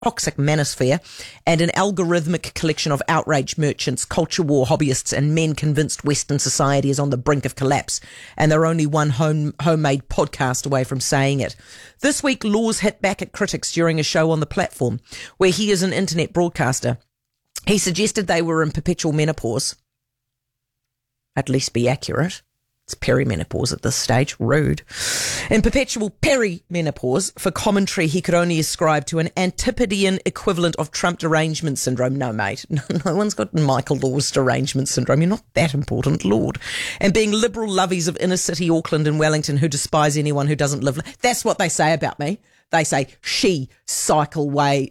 toxic manosphere, and an algorithmic collection of outraged merchants, culture war hobbyists, and men convinced Western society is on the brink of collapse, and they're only one homemade podcast away from saying it. This week, Laws hit back at critics during a show on the platform, where he is an internet broadcaster. He suggested they were in perpetual menopause. At least be accurate. It's perimenopause at this stage. Rude. In perpetual perimenopause, for commentary he could only ascribe to an Antipodean equivalent of Trump derangement syndrome. No, mate. No one's got Michael Law's derangement syndrome. You're not that important, Lord. And being liberal lovies of inner city Auckland and Wellington who despise anyone who doesn't live. That's what they say about me. They say, she, cycle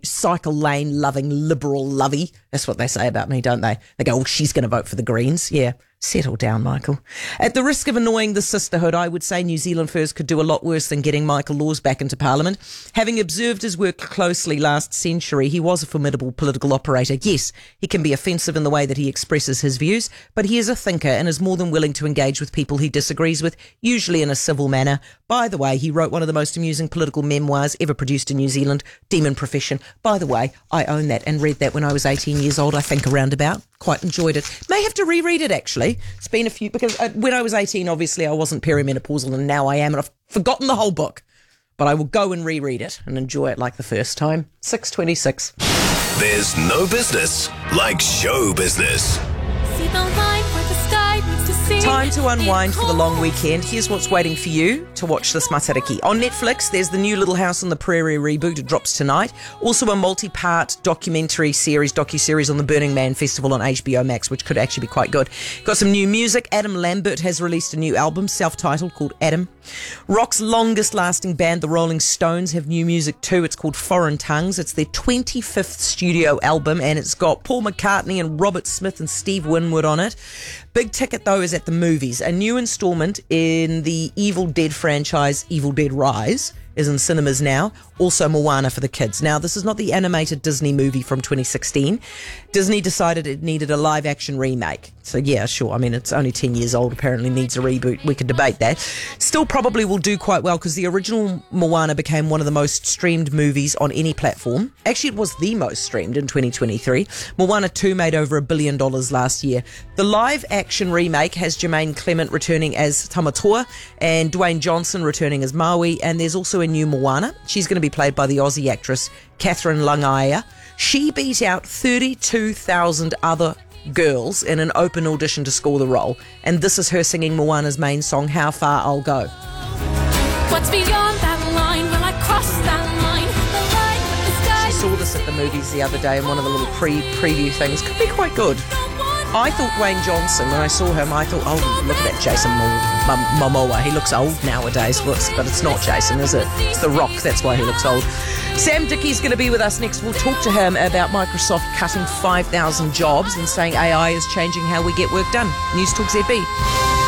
lane loving liberal lovey. That's what they say about me, don't they? They go, oh, she's going to vote for the Greens. Yeah. Settle down, Michael. At the risk of annoying the sisterhood, I would say New Zealand First could do a lot worse than getting Michael Laws back into Parliament. Having observed his work closely last century, he was a formidable political operator. Yes, he can be offensive in the way that he expresses his views, but he is a thinker and is more than willing to engage with people he disagrees with, usually in a civil manner. By the way, he wrote one of the most amusing political memoirs ever produced in New Zealand, Demon Profession. By the way, I own that and read that when I was 18 years old, I think, around about. Quite enjoyed it. May have to reread it, actually. It's been a few, because when I was 18, obviously I wasn't perimenopausal, and now I am, and I've forgotten the whole book. But I will go and reread it and enjoy it like the first time. 6:26. There's no business like show business. See the line where the sky meets the sea. Time to unwind for the long weekend. Here's what's waiting for you to watch this Matariki. On Netflix, there's the new Little House on the Prairie reboot. It drops tonight. Also a multi-part docu-series on the Burning Man Festival on HBO Max, which could actually be quite good. Got some new music. Adam Lambert has released a new album, self-titled, called Adam. Rock's longest-lasting band, the Rolling Stones, have new music too. It's called Foreign Tongues. It's their 25th studio album, and it's got Paul McCartney and Robert Smith and Steve Winwood on it. Big ticket, though, is at the movies. A new installment in the Evil Dead franchise, Evil Dead Rise, is in cinemas now. Also Moana for the kids. Now, this is not the animated Disney movie from 2016. Disney decided it needed a live-action remake. So, yeah, sure. I mean, it's only 10 years old. Apparently needs a reboot. We could debate that. Still probably will do quite well because the original Moana became one of the most streamed movies on any platform. Actually, it was the most streamed in 2023. Moana 2 made over $1 billion last year. The live-action remake has Jermaine Clement returning as Tamatoa and Dwayne Johnson returning as Maui. And there's also a new Moana. She's going to be played by the Aussie actress Catherine Langaia. She beat out 32,000 other girls in an open audition to score the role. And this is her singing Moana's main song, How Far I'll Go. What's beyond that line? Will I cross that line? The line with the sky. I saw this at the movies the other day in one of the little preview things. Could be quite good. I thought Dwayne Johnson, when I saw him, I thought, oh, look at that Jason Momoa. He looks old nowadays, but it's not Jason, is it? It's The Rock, that's why he looks old. Sam Dickey's going to be with us next. We'll talk to him about Microsoft cutting 5,000 jobs and saying AI is changing how we get work done. News Talk ZB.